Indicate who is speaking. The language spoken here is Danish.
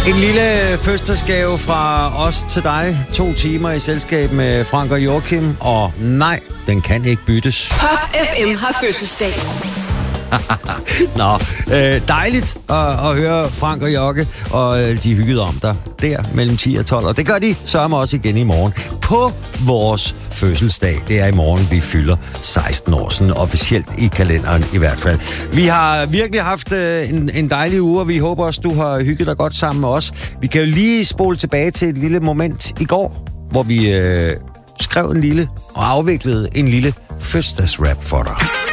Speaker 1: En lille fødselsdagsgave fra os til dig. 2 timer i selskab med Frank og Joachim. Og nej, den kan ikke byttes.
Speaker 2: Pop FM har fødselsdag.
Speaker 1: Nå, dejligt at høre Frank og Jokke, og de hyggede om dig der mellem 10 og 12. Og det gør de sørme også igen i morgen på vores fødselsdag. Det er i morgen, vi fylder 16 år, sådan officielt i kalenderen i hvert fald. Vi har virkelig haft en dejlig uge, og vi håber også, du har hygget dig godt sammen med os. Vi kan jo lige spole tilbage til et lille moment i går, hvor vi skrev en lille og afviklede en lille fødselsdagsrap for dig.